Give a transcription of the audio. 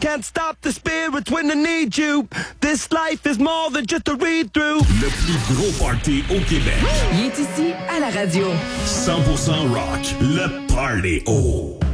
can't stop the spirit when I need you. This life is more than just a read-through. Le plus gros party au Québec. Il est ici à la radio. 100% rock, le Party O.